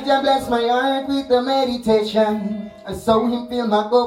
Jah bless my heart with the meditation. I saw him fill my cup